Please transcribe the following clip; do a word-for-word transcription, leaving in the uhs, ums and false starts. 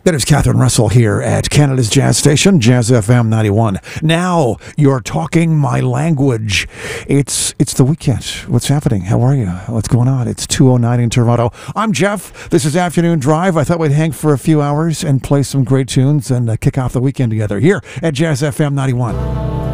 That is Catherine Russell here at Canada's Jazz Station, Jazz F M ninety-one. Now you're talking my language. It's it's the weekend. What's happening? How are you? What's going on? It's two oh nine in Toronto. I'm Jeff. This is Afternoon Drive. I thought we'd hang for a few hours and play some great tunes and uh, kick off the weekend together here at Jazz F M ninety-one.